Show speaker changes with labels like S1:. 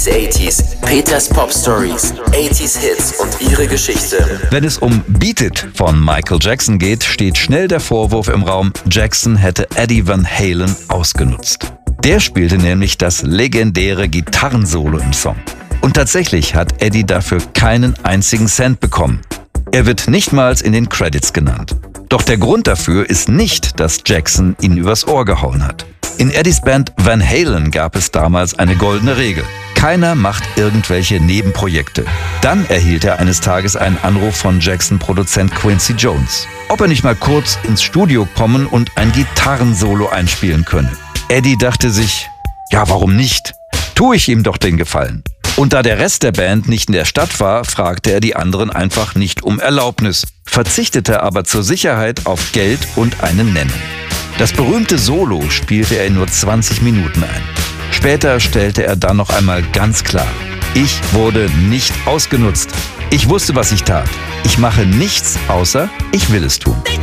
S1: 80s, Peters Pop Stories, 80s Hits und ihre Geschichte.
S2: Wenn es um Beat It von Michael Jackson geht, steht schnell der Vorwurf im Raum, Jackson hätte Eddie Van Halen ausgenutzt. Der spielte nämlich das legendäre Gitarrensolo im Song. Und tatsächlich hat Eddie dafür keinen einzigen Cent bekommen. Er wird nichtmals in den Credits genannt. Doch der Grund dafür ist nicht, dass Jackson ihn übers Ohr gehauen hat. In Eddies Band Van Halen gab es damals eine goldene Regel. Keiner macht irgendwelche Nebenprojekte. Dann erhielt er eines Tages einen Anruf von Jackson-Produzent Quincy Jones, ob er nicht mal kurz ins Studio kommen und ein Gitarrensolo einspielen könne. Eddie dachte sich, ja, warum nicht? Tue ich ihm doch den Gefallen. Und da der Rest der Band nicht in der Stadt war, fragte er die anderen einfach nicht um Erlaubnis, verzichtete aber zur Sicherheit auf Geld und einen Nenner. Das berühmte Solo spielte er in nur 20 Minuten ein. Später stellte er dann noch einmal ganz klar: Ich wurde nicht ausgenutzt. Ich wusste, was ich tat. Ich mache nichts, außer ich will es tun.